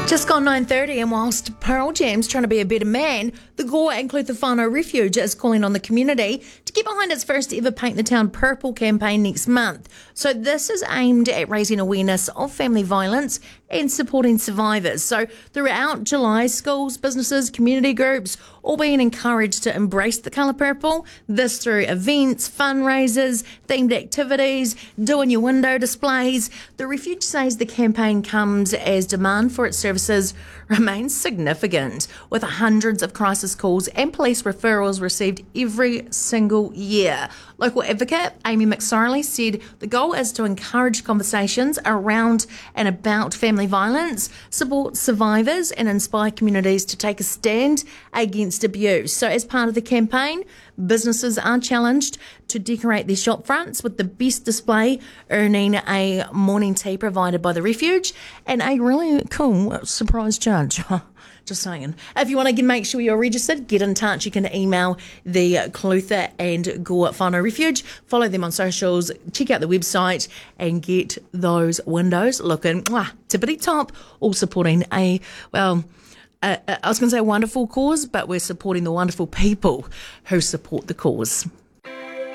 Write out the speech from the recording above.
Just gone 9:30, and whilst Pearl Jam's trying to be a better man, the Gore and Clutha Whānau Refuge is calling on the community to get behind its first ever Paint the Town Purple campaign next month. So this is aimed at raising awareness of family violence and supporting survivors. So throughout July, schools, businesses, community groups all being encouraged to embrace the colour purple. This through events, fundraisers, themed activities, doing your window displays. The Refuge says the campaign comes as demand for its services remains significant, with hundreds of crisis calls and police referrals received every single year. Local advocate Amy McSorley said the goal is to encourage conversations around and about family violence, support survivors and inspire communities to take a stand against abuse. So as part of the campaign, businesses are challenged to decorate their shop fronts with the best display, earning a morning tea provided by the Refuge and a really cool surprise charge. Just saying. If you want to make sure you're registered, get in touch. You can email the Clutha and Gore Whānau Refuge, follow them on socials, check out the website and get those windows looking tippity top, all supporting I was going to say a wonderful cause, but we're supporting the wonderful people who support the cause.